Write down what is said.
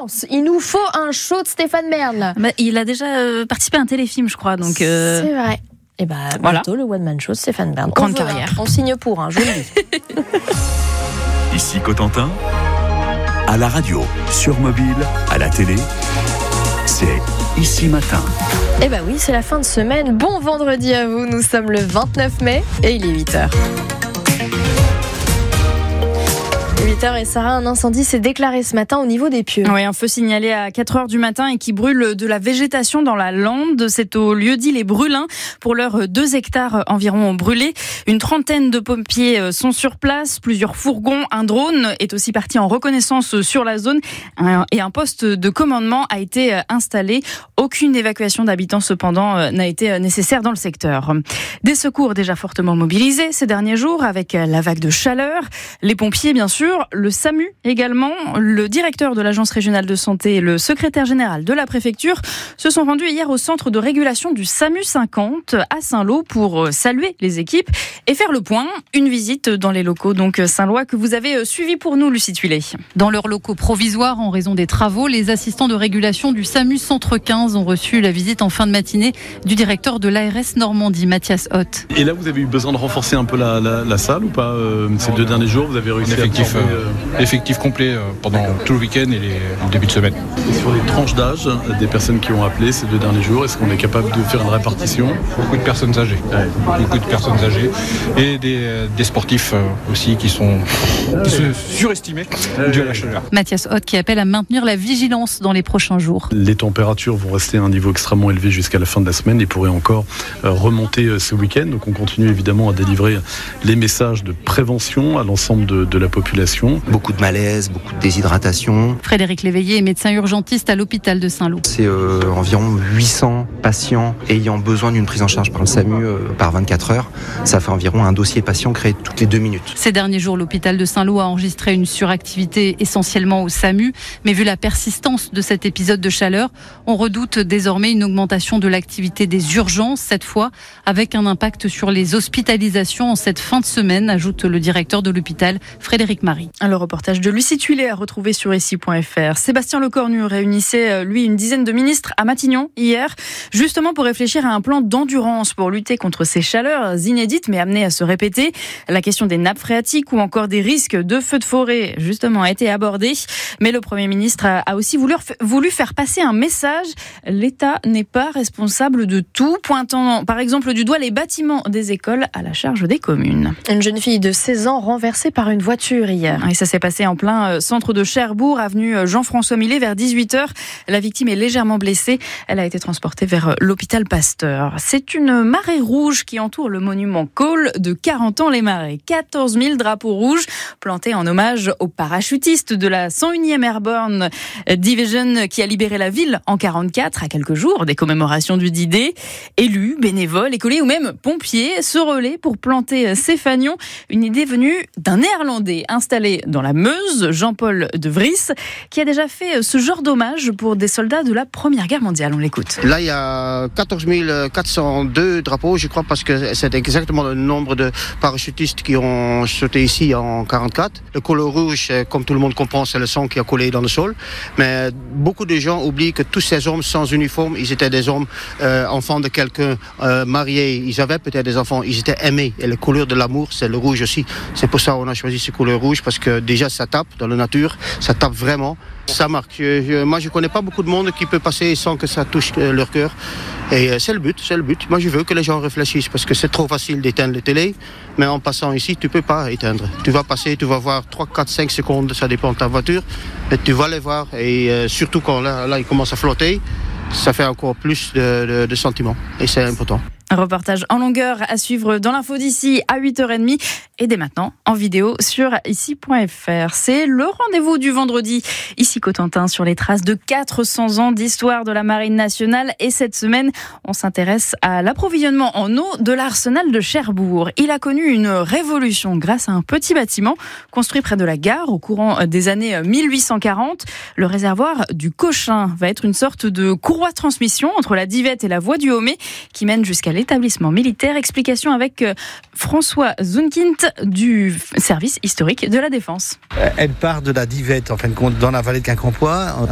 lance. Il nous faut un show de Stéphane Bern. Il a déjà participé à un téléfilm, je crois. Donc c'est vrai. Et voilà. Bientôt le one man show de Stéphane Bern. Grande carrière. On signe pour, je vous le dis. Ici Cotentin, à la radio, sur mobile, à la télé, c'est Ici Matin. Oui, c'est la fin de semaine. Bon vendredi à vous. Nous sommes le 29 mai et il est 8h. 8h et Sarah, un incendie s'est déclaré ce matin au niveau des pieux. Oui, un feu signalé à 4h du matin et qui brûle de la végétation dans la lande. C'est au lieu-dit Les Brûlins. Pour l'heure, 2 hectares environ ont brûlé. Une trentaine de pompiers sont sur place. Plusieurs fourgons, un drone est aussi parti en reconnaissance sur la zone. Et un poste de commandement a été installé. Aucune évacuation d'habitants cependant n'a été nécessaire dans le secteur. Des secours déjà fortement mobilisés ces derniers jours avec la vague de chaleur. Les pompiers, bien sûr. Le SAMU également, le directeur de l'Agence régionale de santé et le secrétaire général de la préfecture se sont rendus hier au centre de régulation du SAMU 50 à Saint-Lô pour saluer les équipes et faire le point. Une visite dans les locaux donc Saint-Lois que vous avez suivi pour nous, Lucie Tuillet. Dans leurs locaux provisoires en raison des travaux, les assistants de régulation du SAMU Centre 15 ont reçu la visite en fin de matinée du directeur de l'ARS Normandie, Mathias Hott. Et là, vous avez eu besoin de renforcer un peu la salle ou pas ces 2 derniers jours, vous avez réussi effectif complet pendant tout le week-end et le début de semaine. Et sur les tranches d'âge des personnes qui ont appelé ces 2 derniers jours, est-ce qu'on est capable de faire une répartition ? Beaucoup de personnes âgées. Et des sportifs aussi qui se surestimés dû à la chaleur. Mathias Hott qui appelle à maintenir la vigilance dans les prochains jours. Les températures vont rester à un niveau extrêmement élevé jusqu'à la fin de la semaine et pourraient encore remonter ce week-end. Donc on continue évidemment à délivrer les messages de prévention à l'ensemble de la population. Beaucoup de malaise, beaucoup de déshydratation. Frédéric Léveillé est médecin urgentiste à l'hôpital de Saint-Lô. C'est environ 800 patients ayant besoin d'une prise en charge par le SAMU par 24 heures. Ça fait environ un dossier patient créé toutes les 2 minutes. Ces derniers jours, l'hôpital de Saint-Lô a enregistré une suractivité essentiellement au SAMU. Mais vu la persistance de cet épisode de chaleur, on redoute désormais une augmentation de l'activité des urgences, cette fois avec un impact sur les hospitalisations en cette fin de semaine, ajoute le directeur de l'hôpital, Frédéric Marie. Le reportage de Lucie Tuillet à retrouver sur ici.fr. Sébastien Lecornu réunissait, lui, une dizaine de ministres à Matignon hier, justement pour réfléchir à un plan d'endurance pour lutter contre ces chaleurs inédites mais amenées à se répéter. La question des nappes phréatiques ou encore des risques de feux de forêt, justement, a été abordée. Mais le Premier ministre a aussi voulu faire passer un message. L'État n'est pas responsable de tout, pointant par exemple du doigt les bâtiments des écoles à la charge des communes. Une jeune fille de 16 ans renversée par une voiture hier. Et ça s'est passé en plein centre de Cherbourg, avenue Jean-François Millet, vers 18h. La victime est légèrement blessée. Elle a été transportée vers l'hôpital Pasteur. C'est une marée rouge qui entoure le monument Cole de 40 ans les Marais. 14 000 drapeaux rouges plantés en hommage aux parachutistes de la 101e Airborne Division qui a libéré la ville en 1944, à quelques jours des commémorations du D-Day. Élus, bénévoles, écoliers ou même pompiers se relaient pour planter ces fanions. Une idée venue d'un Néerlandais installé dans la Meuse, Jean-Paul de Vries, qui a déjà fait ce genre d'hommage pour des soldats de la Première Guerre mondiale. On l'écoute. Là, il y a 14 402 drapeaux, je crois, parce que c'est exactement le nombre de parachutistes qui ont sauté ici en 1944. Le col rouge, comme tout le monde comprend, c'est le sang qui a collé dans le sol. Mais beaucoup de gens oublient que tous ces hommes sans uniforme, ils étaient des hommes enfants de quelqu'un mariés. Ils avaient peut-être des enfants, ils étaient aimés. Et la couleur de l'amour, c'est le rouge aussi. C'est pour ça qu'on a choisi cette couleur rouge, parce que déjà ça tape dans la nature, ça tape vraiment, ça marque. Moi je connais pas beaucoup de monde qui peut passer sans que ça touche leur cœur. Et c'est le but. Moi je veux que les gens réfléchissent, parce que c'est trop facile d'éteindre la télé, mais en passant ici tu peux pas éteindre. Tu vas passer, tu vas voir 3, 4, 5 secondes, ça dépend de ta voiture, et tu vas les voir, et surtout quand là il commence à flotter, ça fait encore plus de sentiments, et c'est important. Un reportage en longueur à suivre dans l'info d'ici à 8h30 et dès maintenant en vidéo sur ici.fr. C'est le rendez-vous du vendredi ici Cotentin sur les traces de 400 ans d'histoire de la Marine nationale. Et cette semaine, on s'intéresse à l'approvisionnement en eau de l'arsenal de Cherbourg. Il a connu une révolution grâce à un petit bâtiment construit près de la gare au courant des années 1840. Le réservoir du Cochin va être une sorte de courroie de transmission entre la Divette et la voie du Homais qui mène jusqu'à l'établissement militaire. Explication avec François Zunkint du service historique de la Défense. Elle part de la Divette, en fin de compte, dans la vallée de Quincampoix,